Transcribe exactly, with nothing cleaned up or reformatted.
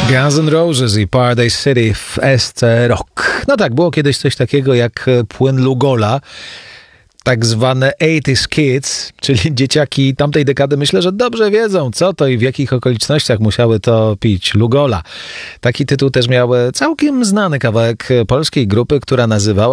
Guns N' Roses i Paradise City w S C Rock. No tak, było kiedyś coś takiego jak płyn Lugola, tak zwane osiemdziesiątych Kids, czyli dzieciaki tamtej dekady, myślę, że dobrze wiedzą, co to i w jakich okolicznościach musiały to pić. Lugola. Taki tytuł też miał całkiem znany kawałek polskiej grupy, która nazywała